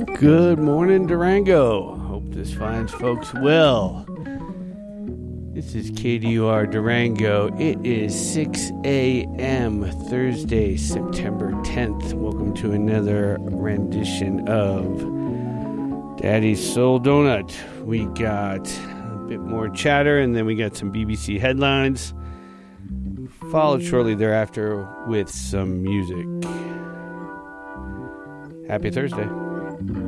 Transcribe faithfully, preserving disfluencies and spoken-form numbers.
Good morning, Durango. Hope this finds folks well. This is K D U R Durango. It is six a.m. Thursday, September tenth. Welcome to another rendition of Daddy's Soul Donut. We got a bit more chatter, and then we got some B B C headlines, followed shortly thereafter with some music. Happy Thursday.